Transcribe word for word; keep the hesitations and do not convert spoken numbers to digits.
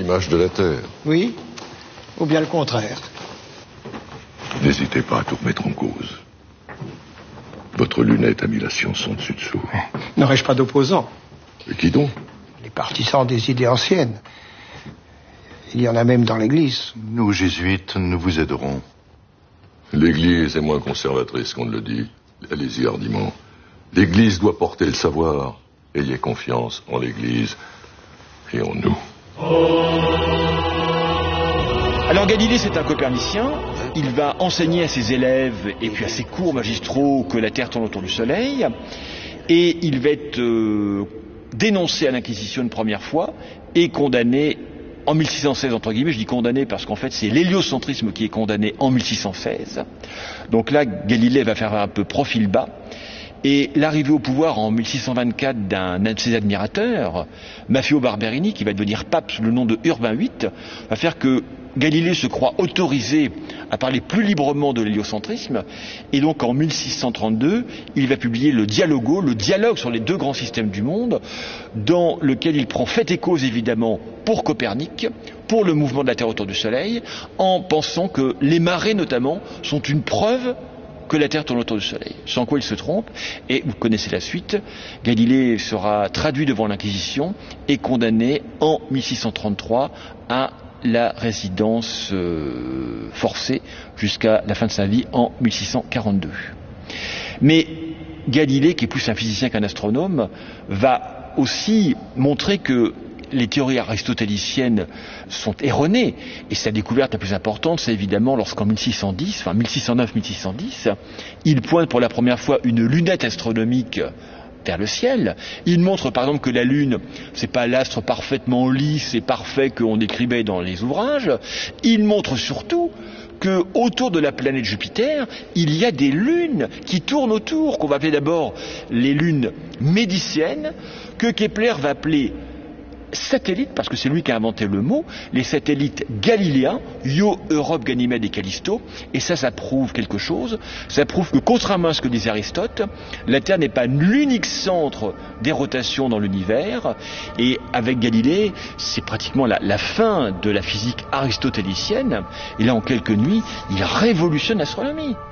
l'image de la Terre. Oui, ou bien le contraire. N'hésitez pas à tout remettre en cause. Votre lunette a mis la science en dessus dessous. N'aurais-je pas d'opposants? Et qui donc? Les partisans des idées anciennes. Il y en a même dans l'Église. Nous, jésuites, nous vous aiderons. L'Église est moins conservatrice qu'on ne le dit. Allez-y hardiment. L'Église doit porter le savoir. Ayez confiance en l'Église et en nous. Alors Galilée, c'est un copernicien. Il va enseigner à ses élèves et puis à ses cours magistraux que la Terre tourne autour du Soleil. Et il va être euh, dénoncé à l'Inquisition une première fois et condamné en mille six cent seize, entre guillemets. Je dis condamné parce qu'en fait c'est l'héliocentrisme qui est condamné en mille six cent seize. Donc là, Galilée va faire un peu profil bas. Et l'arrivée au pouvoir en mille six cent vingt-quatre d'un de ses admirateurs, Maffeo Barberini, qui va devenir pape sous le nom de Urbain huit, va faire que Galilée se croit autorisé à parler plus librement de l'héliocentrisme, et donc en mille six cent trente-deux, il va publier le Dialogo, le dialogue sur les deux grands systèmes du monde, dans lequel il prend fait et cause évidemment pour Copernic, pour le mouvement de la Terre autour du Soleil, en pensant que les marées notamment sont une preuve que la Terre tourne autour du Soleil, sans quoi il se trompe, et vous connaissez la suite. Galilée sera traduit devant l'Inquisition et condamné en mille six cent trente-trois à la résidence euh, forcée jusqu'à la fin de sa vie en mille six cent quarante-deux. Mais Galilée, qui est plus un physicien qu'un astronome, va aussi montrer que les théories aristotéliciennes sont erronées, et sa découverte la plus importante, c'est évidemment lorsqu'en mille six cent dix, enfin mille six cent neuf mille six cent dix, il pointe pour la première fois une lunette astronomique vers le ciel. Il montre par exemple que la Lune, c'est pas l'astre parfaitement lisse et parfait qu'on décrivait dans les ouvrages. Il montre surtout que autour de la planète Jupiter, il y a des lunes qui tournent autour, qu'on va appeler d'abord les lunes médiciennes, que Kepler va appeler satellites, parce que c'est lui qui a inventé le mot, les satellites galiléens, Io, Europe, Ganymède et Callisto, et ça, ça prouve quelque chose. Ça prouve que, contrairement à ce que disait Aristote, la Terre n'est pas l'unique centre des rotations dans l'univers, et avec Galilée, c'est pratiquement la, la fin de la physique aristotélicienne, et là, en quelques nuits, il révolutionne l'astronomie.